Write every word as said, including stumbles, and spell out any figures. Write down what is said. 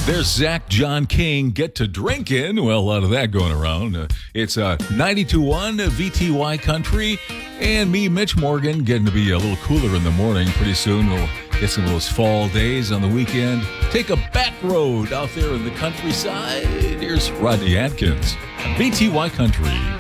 There's Zach John King, Get to Drinking. Well, a lot of that going around. Uh, it's uh, ninety-two point one V T Y Country. And me, Mitch Morgan, getting to be a little cooler in the morning. Pretty soon we'll get some of those fall days on the weekend. Take a back road out there in the countryside. Here's Rodney Atkins, V T Y Country.